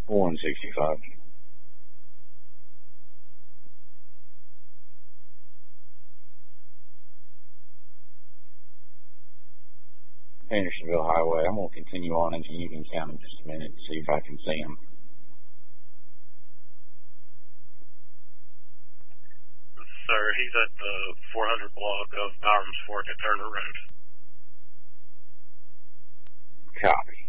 165. Hendersonville Highway. I'm going to continue on into Union County in just a minute to see if I can see him. Sir, he's at the 400 block of Byram's Fork at Turner Road. Copy.